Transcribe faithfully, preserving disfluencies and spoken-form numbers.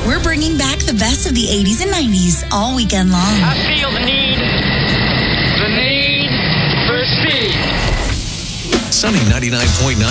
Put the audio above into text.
We're bringing back the best of the eighties and nineties all weekend long. I feel the need, the need for speed. Sunny ninety-nine point nine